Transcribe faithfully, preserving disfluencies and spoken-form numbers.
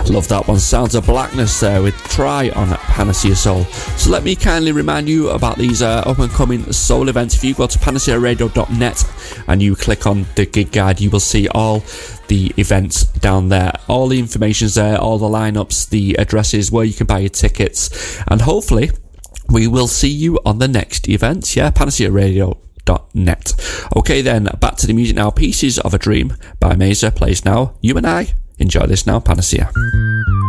Love that one. Sounds of Blackness there with Try on Panacea Soul. So let me kindly remind you about these uh, up and coming soul events. If you go to panacea radio dot net and you click on the gig guide, you will see all the events down there. All the information's there, all the lineups, the addresses where you can buy your tickets, and hopefully we will see you on the next event. Yeah, panacea radio dot net. Okay then, back to the music now. Pieces of a Dream by Mazer plays now. You and I enjoy this now, Panacea.